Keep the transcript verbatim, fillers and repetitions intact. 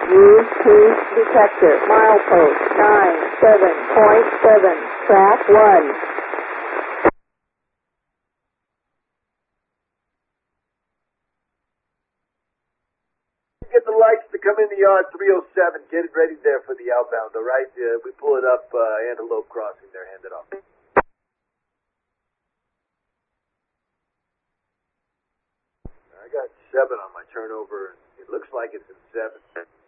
Use cruise detector. Milepost nine seven point seven. Track one. Get the lights to come in the yard three oh seven. Get it ready there for the outbound, all right? Uh, we pull it up uh, Antelope Crossing there. Hand it off. I got seven on my turnover. It looks like it's in seven.